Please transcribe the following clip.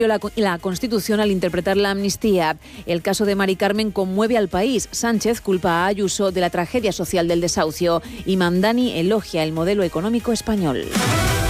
la Constitución al interpretar la amnistía. El caso de Mari Carmen conmueve al país. Sánchez culpa a Ayuso de la tragedia social del desahucio y Mamdani elogia el modelo económico español.